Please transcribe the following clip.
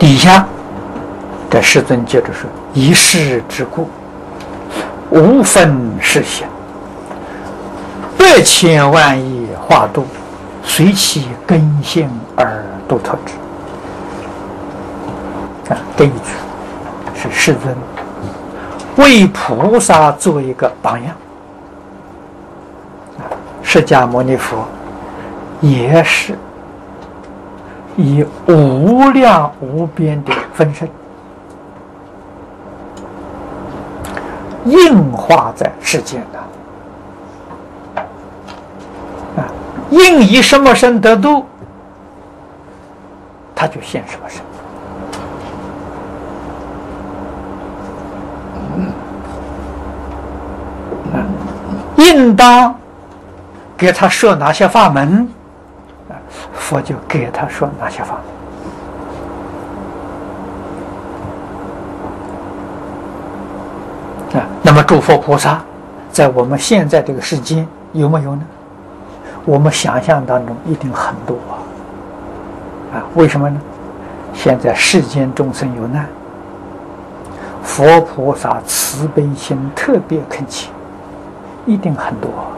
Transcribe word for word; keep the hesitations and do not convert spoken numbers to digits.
底下这世尊接着说：一世之故，无分世现，百千万亿化度，随其根性而度特之。啊，这一句是世尊为菩萨做一个榜样。释迦牟尼佛也是以无量无边的分身应化在世间的啊，应以什么身得度，他就现什么身。啊，应当给他说哪些法门，佛就给他说哪些法门。啊，那么诸佛菩萨在我们现在这个世间有没有呢？我们想象当中一定很多啊！啊，为什么呢？现在世间众生有难，佛菩萨慈悲心特别恳切，一定很多。